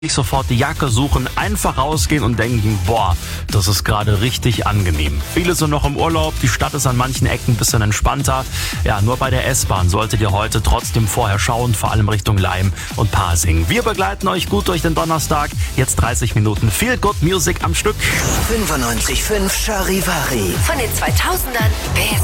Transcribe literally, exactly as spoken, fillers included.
Nicht sofort die Jacke suchen, einfach rausgehen und denken, boah, das ist gerade richtig angenehm. Viele sind noch im Urlaub, die Stadt ist an manchen Ecken ein bisschen entspannter. Ja, nur bei der S-Bahn solltet ihr heute trotzdem vorher schauen, vor allem Richtung Leim und Pasing. Wir begleiten euch gut durch den Donnerstag. Jetzt dreißig Minuten Feel Good Music am Stück. fünfundneunzig Komma fünf Charivari. Von den zweitausendern bis